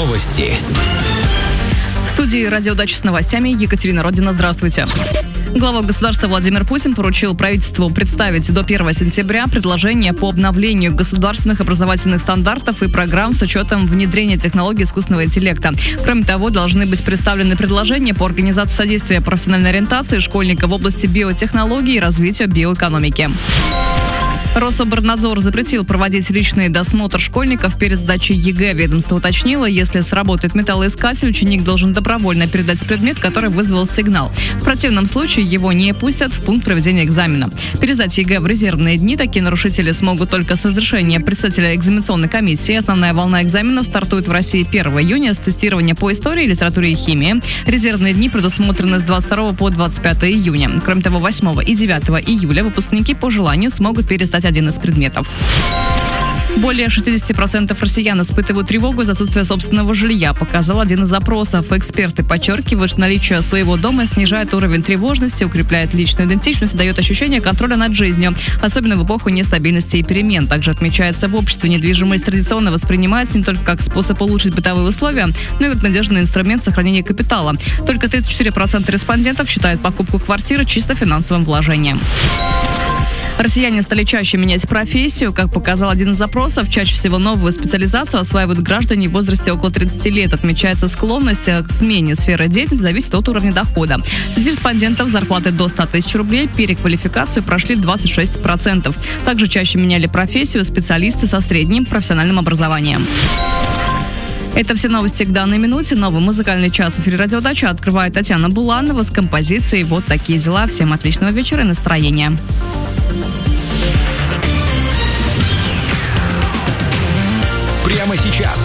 Новости. В студии «Радио Дача» с новостями Екатерина Родина. Здравствуйте. Глава государства Владимир Путин поручил правительству представить до 1 сентября предложение по обновлению государственных образовательных стандартов и программ с учетом внедрения технологий искусственного интеллекта. Кроме того, должны быть представлены предложения по организации содействия профессиональной ориентации школьников в области биотехнологий и развития биоэкономики. Рособорнадзор запретил проводить личный досмотр школьников перед сдачей ЕГЭ. Ведомство уточнило, если сработает металлоискатель, ученик должен добровольно передать предмет, который вызвал сигнал. В противном случае его не пустят в пункт проведения экзамена. Пересдать ЕГЭ в резервные дни такие нарушители смогут только с разрешения председателя экзаменационной комиссии. Основная волна экзаменов стартует в России 1 июня с тестирования по истории, литературе и химии. Резервные дни предусмотрены с 22 по 25 июня. Кроме того, 8 и 9 июля выпускники по желанию смогут пересдать один из предметов. Более 60% россиян испытывают тревогу за отсутствие собственного жилья, показал один из запросов. Эксперты подчеркивают, что наличие своего дома снижает уровень тревожности, укрепляет личную идентичность и дает ощущение контроля над жизнью, особенно в эпоху нестабильности и перемен. Также отмечается, в обществе недвижимость традиционно воспринимается не только как способ улучшить бытовые условия, но и как надежный инструмент сохранения капитала. Только 34% респондентов считают покупку квартиры чисто финансовым вложением. Россияне стали чаще менять профессию. Как показал один из запросов, чаще всего новую специализацию осваивают граждане в возрасте около 30 лет. Отмечается, склонность к смене сферы деятельности зависит от уровня дохода. Среди респондентов зарплаты до 100 тысяч рублей переквалификацию прошли 26%. Также чаще меняли профессию специалисты со средним профессиональным образованием. Это все новости к данной минуте. Новый музыкальный час в эфире «Радио Дача» открывает Татьяна Буланова с композицией «Вот такие дела». Всем отличного вечера и настроения. Прямо сейчас